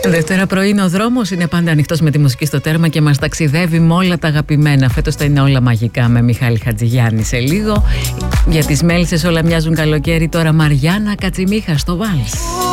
Δευτέρα πρωί ο δρόμος είναι πάντα ανοιχτός με τη μουσική στο τέρμα και μας ταξιδεύει με όλα τα αγαπημένα. Φέτος θα είναι όλα μαγικά με Μιχάλη Χατζηγιάννη σε λίγο. Για τις μέλισσες όλα μοιάζουν καλοκαίρι. Τώρα Μαριάννα Κατσιμίχα στο Βάλς.